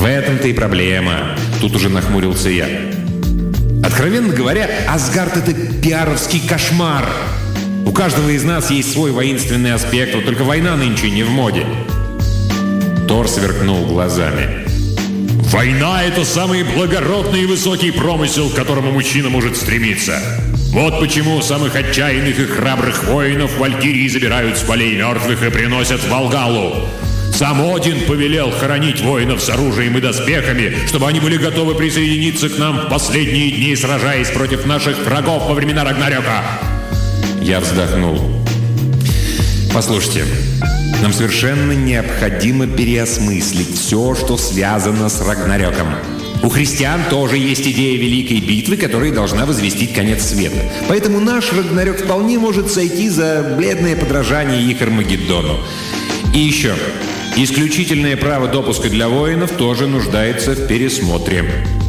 В этом-то и проблема. Тут уже нахмурился я. Откровенно говоря, Асгард — это пиаровский кошмар. У каждого из нас есть свой воинственный аспект, вот только война нынче не в моде. Тор сверкнул глазами. Война — это самый благородный и высокий промысел, к которому мужчина может стремиться. Вот почему самых отчаянных и храбрых воинов валькирии забирают с полей мертвых и приносят в Валгалу. Сам Один повелел хоронить воинов с оружием и доспехами, чтобы они были готовы присоединиться к нам в последние дни, сражаясь против наших врагов во времена Рагнарёка. Я вздохнул. Послушайте, нам совершенно необходимо переосмыслить все, что связано с Рагнарёком. У христиан тоже есть идея великой битвы, которая должна возвестить конец света. Поэтому наш Рагнарёк вполне может сойти за бледное подражание их Армагеддону. И еще, исключительное право допуска для воинов тоже нуждается в пересмотре.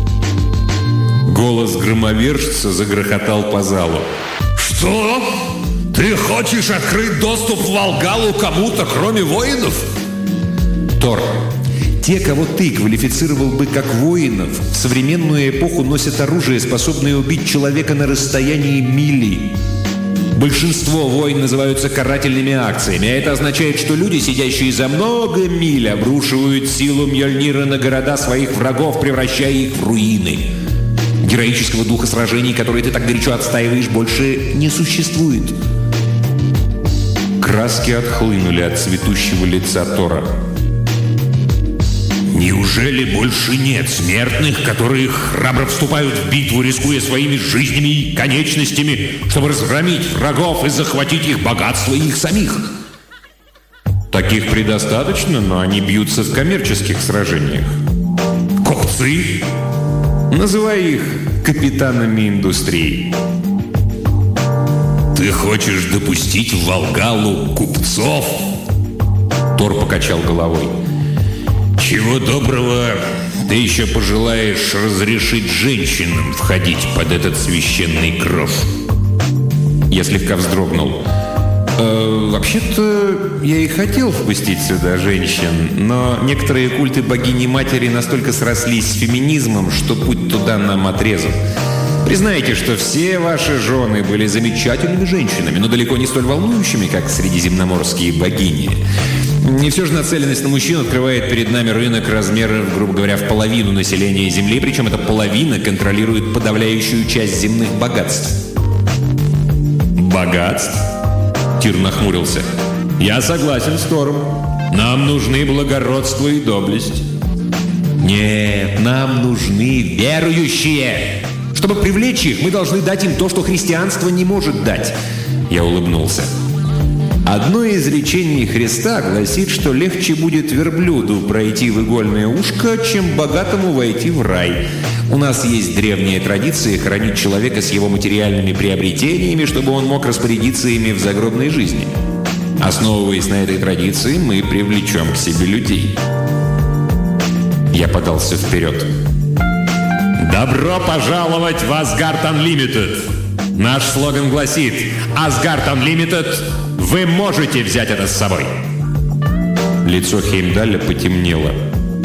Голос громовержца загрохотал по залу. Что? Ты хочешь открыть доступ в Валгалу кому-то, кроме воинов? Тор, те, кого ты квалифицировал бы как воинов, в современную эпоху носят оружие, способное убить человека на расстоянии мили. Большинство войн называются карательными акциями, а это означает, что люди, сидящие за много миль, обрушивают силу Мьёльнира на города своих врагов, превращая их в руины. Героического духа сражений, который ты так горячо отстаиваешь, больше не существует. Краски отхлынули от цветущего лица Тора. Неужели больше нет смертных, которые храбро вступают в битву, рискуя своими жизнями и конечностями, чтобы разгромить врагов и захватить их богатство и их самих? Таких предостаточно, но они бьются в коммерческих сражениях. Купцы? Называй их капитанами индустрии. Ты хочешь допустить в Валгалу купцов? Тор покачал головой. Чего доброго, ты еще пожелаешь разрешить женщинам входить под этот священный кров? Я слегка вздрогнул. Вообще-то я и хотел впустить сюда женщин, но некоторые культы богини-матери настолько срослись с феминизмом, что путь туда нам отрезан. Признайте, что все ваши жены были замечательными женщинами, но далеко не столь волнующими, как средиземноморские богини. И все же нацеленность на мужчин открывает перед нами рынок размеров, грубо говоря, в половину населения Земли, причем эта половина контролирует подавляющую часть земных богатств. Богатств? Тир нахмурился. Я согласен с Тором. Нам нужны благородство и доблесть. Нет, нам нужны верующие. Чтобы привлечь их, мы должны дать им то, что христианство не может дать. Я улыбнулся. Одно из речений Христа гласит, что легче будет верблюду пройти в игольное ушко, чем богатому войти в рай. У нас есть древняя традиция хранить человека с его материальными приобретениями, чтобы он мог распорядиться ими в загробной жизни. Основываясь на этой традиции, мы привлечем к себе людей. Я подался вперед. Добро пожаловать в Asgard Unlimited! Наш слоган гласит: Asgard Unlimited, вы можете взять это с собой. Лицо Хеймдаля потемнело.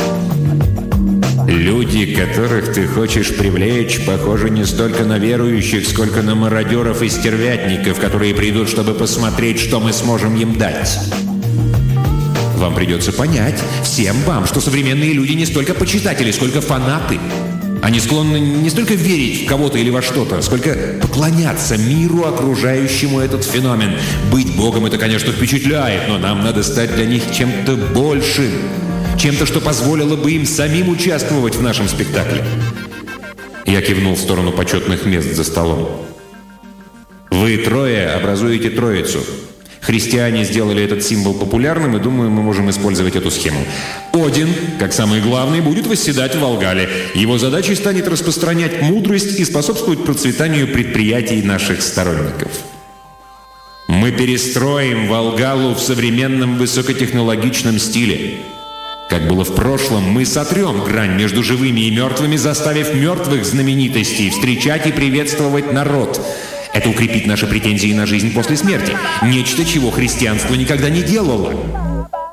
Люди, которых ты хочешь привлечь, похожи не столько на верующих, сколько на мародеров и стервятников, которые придут, чтобы посмотреть, что мы сможем им дать. Вам придется понять, всем вам, что современные люди не столько почитатели, сколько фанаты. Они склонны не столько верить в кого-то или во что-то, сколько поклоняться миру, окружающему этот феномен. Быть Богом — это, конечно, впечатляет, но нам надо стать для них чем-то большим. Чем-то, что позволило бы им самим участвовать в нашем спектакле. Я кивнул в сторону почетных мест за столом. Вы трое образуете троицу. Христиане сделали этот символ популярным, и, думаю, мы можем использовать эту схему. Один, как самый главный, будет восседать в Валгале. Его задачей станет распространять мудрость и способствовать процветанию предприятий наших сторонников. Мы перестроим Валгалу в современном высокотехнологичном стиле. Как было в прошлом, мы сотрем грань между живыми и мертвыми, заставив мертвых знаменитостей встречать и приветствовать народ. Это укрепит наши претензии на жизнь после смерти. Нечто, чего христианство никогда не делало.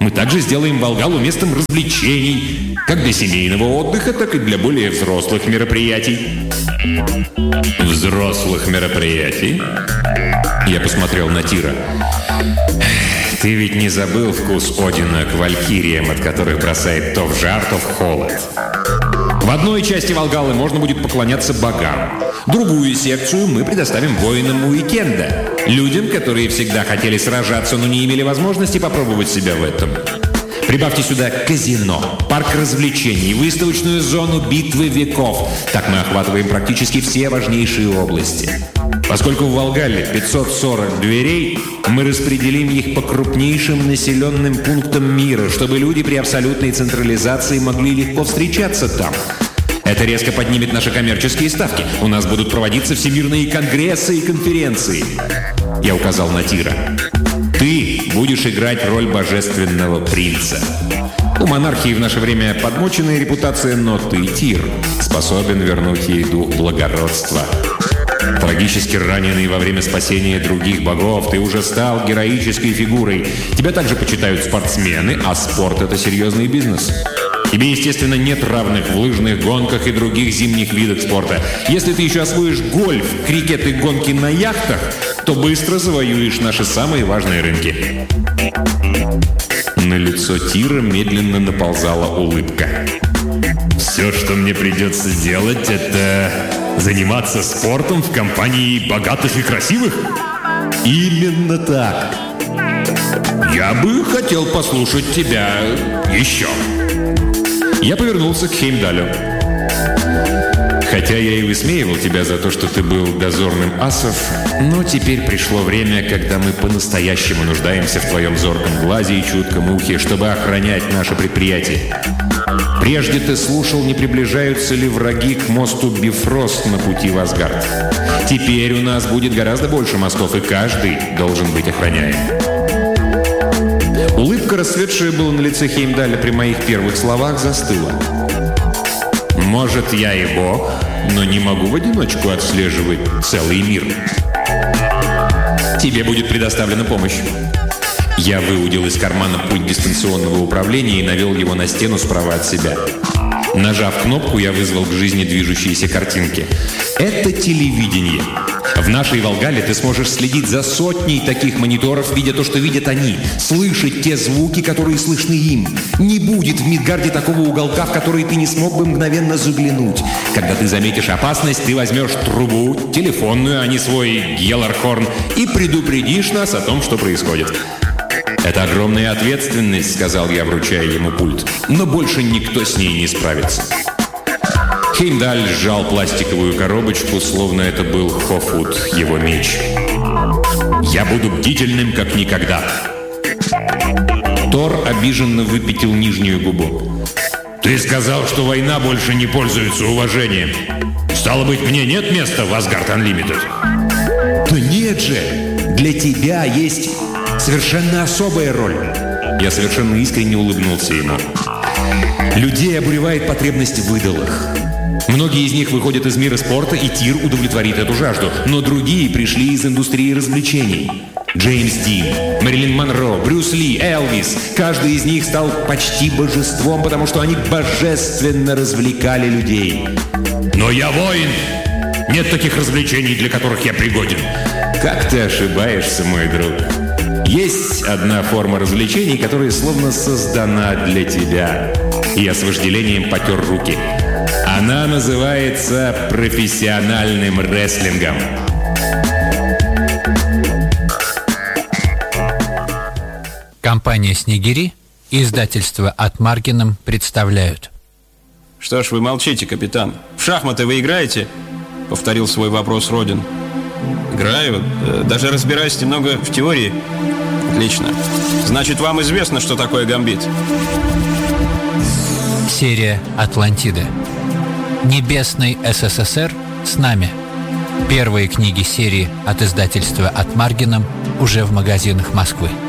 Мы также сделаем Волгалу местом развлечений, как для семейного отдыха, так и для более взрослых мероприятий. Взрослых мероприятий? Я посмотрел на Тира. Ты ведь не забыл вкус Одина к валькириям, от которых бросает то в жар, то в холод. В одной части Волгалы можно будет поклоняться богам. Другую секцию мы предоставим воинам уикенда. Людям, которые всегда хотели сражаться, но не имели возможности попробовать себя в этом. Прибавьте сюда казино, парк развлечений, выставочную зону битвы веков. Так мы охватываем практически все важнейшие области. Поскольку в Волгале 540 дверей, мы распределим их по крупнейшим населенным пунктам мира, чтобы люди при абсолютной централизации могли легко встречаться там. Это резко поднимет наши коммерческие ставки. У нас будут проводиться всемирные конгрессы и конференции. Я указал на Тира. Ты будешь играть роль божественного принца. У монархии в наше время подмоченная репутация, но ты, Тир, способен вернуть ей дух благородства. Трагически раненый во время спасения других богов, ты уже стал героической фигурой. Тебя также почитают спортсмены, а спорт – это серьезный бизнес. Тебе, естественно, нет равных в лыжных гонках и других зимних видах спорта. Если ты еще освоишь гольф, крикет и гонки на яхтах, то быстро завоюешь наши самые важные рынки. На лицо Тира медленно наползала улыбка. Все, что мне придется делать, это заниматься спортом в компании богатых и красивых? Именно так. Я бы хотел послушать тебя еще. Я повернулся к Хеймдалю. Хотя я и высмеивал тебя за то, что ты был дозорным асов, но теперь пришло время, когда мы по-настоящему нуждаемся в твоем зорком глазе и чутком ухе, чтобы охранять наше предприятие. Прежде ты слушал, не приближаются ли враги к мосту Бифрост на пути в Асгард. Теперь у нас будет гораздо больше мостов, и каждый должен быть охраняем. Улыбка, расцветшая была на лице Хеймдаля при моих первых словах, застыла. Может, я и бог, но не могу в одиночку отслеживать целый мир. Тебе будет предоставлена помощь. Я выудил из кармана пульт дистанционного управления и навел его на стену справа от себя. Нажав кнопку, я вызвал к жизни движущиеся картинки. Это телевидение. В нашей Волгале ты сможешь следить за сотней таких мониторов, видя то, что видят они, слышать те звуки, которые слышны им. Не будет в Мидгарде такого уголка, в который ты не смог бы мгновенно заглянуть. Когда ты заметишь опасность, ты возьмешь трубу, телефонную, а не свой Геллархорн, и предупредишь нас о том, что происходит. «Это огромная ответственность», — сказал я, вручая ему пульт. «Но больше никто с ней не справится». Хеймдаль сжал пластиковую коробочку, словно это был Хофут, его меч. «Я буду бдительным, как никогда». Тор обиженно выпятил нижнюю губу. «Ты сказал, что война больше не пользуется уважением. Стало быть, мне нет места в Asgard Unlimited?» «Да нет же! Для тебя есть совершенно особая роль». Я совершенно искренне улыбнулся ему. «Людей обуревает потребность в идолах. Многие из них выходят из мира спорта, и Тир удовлетворит эту жажду. Но другие пришли из индустрии развлечений. Джеймс Дин, Мэрилин Монро, Брюс Ли, Элвис. Каждый из них стал почти божеством, потому что они божественно развлекали людей. Но я воин! Нет таких развлечений, для которых я пригоден. Как ты ошибаешься, мой друг. Есть одна форма развлечений, которая словно создана для тебя. И я с вожделением потер руки. Она называется профессиональным рестлингом. Компания «Снегири» и издательство «От Маргином» представляют. «Что ж вы молчите, капитан? В шахматы вы играете?» — повторил свой вопрос Родин. «Играю. Даже разбираюсь немного в теории». «Отлично. Значит, вам известно, что такое гамбит?» Серия «Атлантида». Небесный СССР с нами. Первые книги серии от издательства «От Маргином» уже в магазинах Москвы.